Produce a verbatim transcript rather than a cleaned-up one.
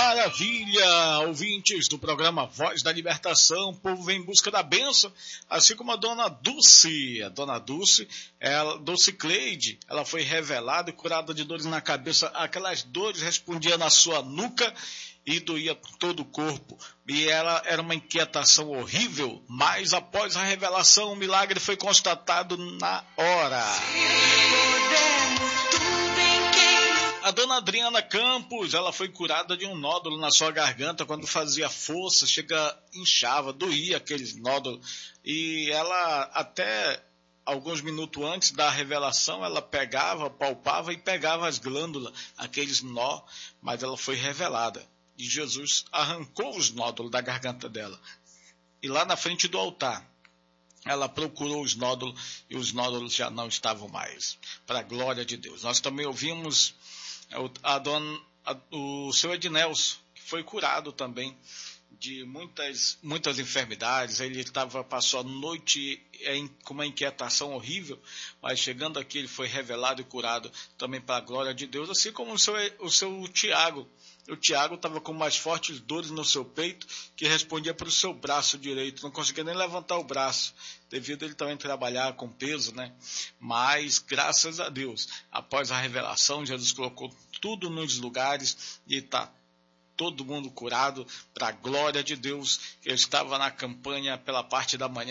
maravilha! Ouvintes do programa Voz da Libertação, o povo vem em busca da bênção, assim como a dona Dulce. A dona Dulce, ela, Dulce Cleide, ela foi revelada e curada de dores na cabeça. Aquelas dores respondiam na sua nuca e doía todo o corpo. E ela era uma inquietação horrível, mas após a revelação, o milagre foi constatado na hora. A dona Adriana Campos, ela foi curada de um nódulo na sua garganta quando fazia força, chega, inchava, doía aqueles nódulos. E ela, até alguns minutos antes da revelação, ela pegava, palpava e pegava as glândulas, aqueles nó, mas ela foi revelada. E Jesus arrancou os nódulos da garganta dela. E lá na frente do altar, ela procurou os nódulos e os nódulos já não estavam mais. Para a glória de Deus. Nós também ouvimos a dona, a, o seu Ednelson, que foi curado também de muitas, muitas enfermidades. Ele tava, passou a noite em, com uma inquietação horrível, mas chegando aqui ele foi revelado e curado também para a glória de Deus, assim como o seu, o seu Tiago. O Tiago estava com mais fortes dores no seu peito, que respondia para o seu braço direito, não conseguia nem levantar o braço, devido a ele também trabalhar com peso, né? Mas, graças a Deus, após a revelação, Jesus colocou tudo nos lugares e está todo mundo curado, para a glória de Deus. Eu estava na campanha pela parte da manhã,